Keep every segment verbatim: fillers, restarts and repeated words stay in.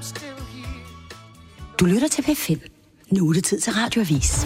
Du lytter til P fem. Nu er det tid til Radioavis.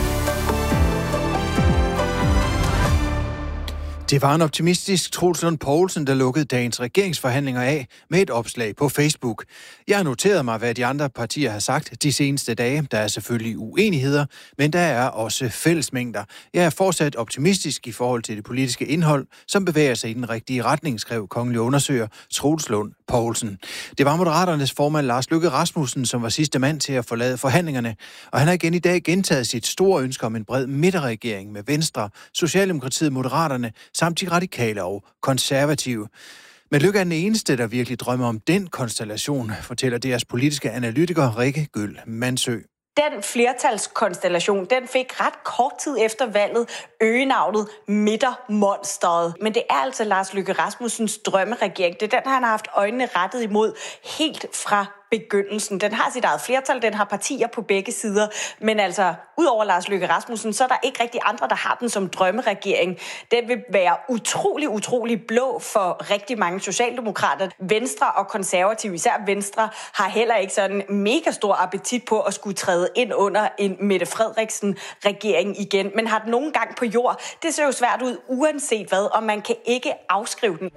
Det var en optimistisk Troels Lund Poulsen, der lukkede dagens regeringsforhandlinger af med et opslag på Facebook. Jeg har noteret mig, hvad de andre partier har sagt de seneste dage. Der er selvfølgelig uenigheder, men der er også fællesmængder. Jeg er fortsat optimistisk i forhold til det politiske indhold, som bevæger sig i den rigtige retning, skrev kongelig undersøger Troels Lund Poulsen. Det var Moderaternes formand Lars Løkke Rasmussen, som var sidste mand til at forlade forhandlingerne, og han har igen i dag gentaget sit store ønske om en bred midterregering med Venstre, Socialdemokratiet, Moderaterne samt de radikale og konservative. Men Løkke er den eneste, der virkelig drømmer om den konstellation, fortæller deres politiske analytiker Rikke Gøl Mansø. Den flertalskonstellation, den fik ret kort tid efter valget øgenavnet Midtermonsteret. Men det er altså Lars Løkke Rasmussens drømmeregering. Det er den, han har haft øjnene rettet imod helt fra begyndelsen. Den har sit eget flertal, den har partier på begge sider, men altså, udover Lars Løkke Rasmussen, så er der ikke rigtig andre, der har den som drømmeregering. Den vil være utrolig, utrolig blå for rigtig mange socialdemokrater. Venstre og konservative, især Venstre, har heller ikke sådan mega stor appetit på at skulle træde ind under en Mette Frederiksen-regering igen, men har den nogen gang på jord. Det ser jo svært ud, uanset hvad, og man kan ikke afskrive den.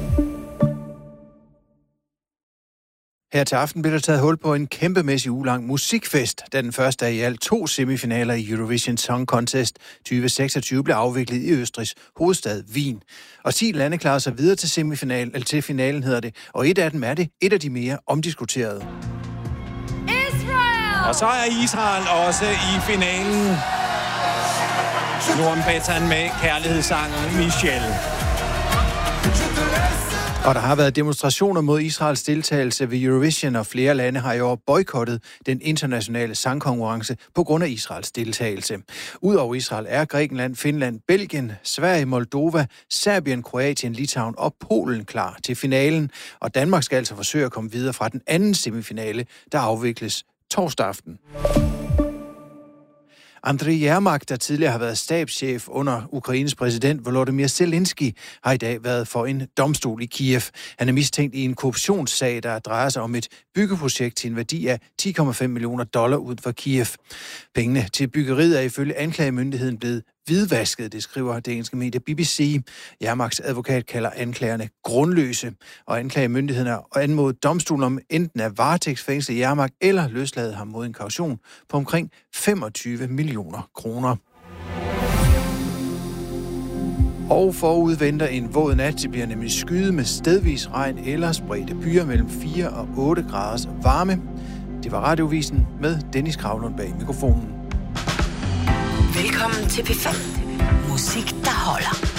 Her til aften bliver der taget hul på en kæmpemæssig ugelang musikfest, da den første af i alt to semifinaler i Eurovision Song Contest tyve seksogtyve blev afviklet i Østrigs hovedstad Wien. Og ti lande klarer sig videre til semifinal, eller til finalen hedder det, og et af dem er det et af de mere omdiskuterede. Israel! Og så er Israel også i finalen. Norm Bettan med kærlighedssangen Michelle. Og der har været demonstrationer mod Israels deltagelse ved Eurovision, og flere lande har i år boykottet den internationale sangkonkurrence på grund af Israels deltagelse. Udover Israel er Grækenland, Finland, Belgien, Sverige, Moldova, Serbien, Kroatien, Litauen og Polen klar til finalen. Og Danmark skal altså forsøge at komme videre fra den anden semifinale, der afvikles torsdag aften. Andriy Yermak, der tidligere har været stabschef under Ukraines præsident Volodymyr Zelensky, har i dag været for en domstol i Kiev. Han er mistænkt i en korruptionssag, der drejer sig om et byggeprojekt til en værdi af ti komma fem millioner dollar uden for Kiev. Pengene til byggeriet er ifølge anklagemyndigheden blevet hvidvasket, det skriver det engelske medie B B C. Yermaks advokat kalder anklagerne grundløse, og anklagemyndigheden har anmodet domstolen om enten at varetægtsfængsle Yermak eller løslade ham mod en kaution på omkring femogtyve millioner kroner. Og forud venter en våd nat. Det bliver nemlig skyet med stedvis regn eller spredte byer mellem fire og otte graders varme. Det var Radiovisen med Dennis Kravlund bag mikrofonen. Velkommen til P fem. Musik, der holder.